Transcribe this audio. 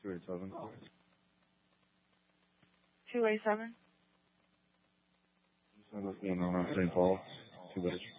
287. 287. Send us one on St. Paul. 2 days.